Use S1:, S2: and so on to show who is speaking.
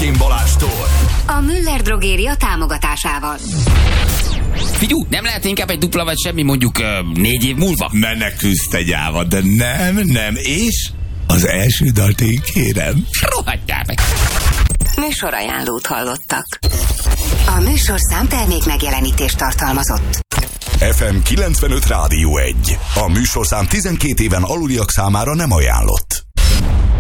S1: Pázsin Balástól.
S2: A Müller Drogéria támogatásával.
S3: Figyú, nem lehet inkább egy dupla vagy semmi mondjuk 4 év múlva?
S1: Ne küzd egy áva, de nem. És az első dalt én kérem.
S3: Rohadjál meg!
S2: Műsorajánlót hallottak. A műsorszám termék megjelenítést tartalmazott.
S4: FM 95 Rádió 1. A műsorszám 12 éven aluliak számára nem ajánlott.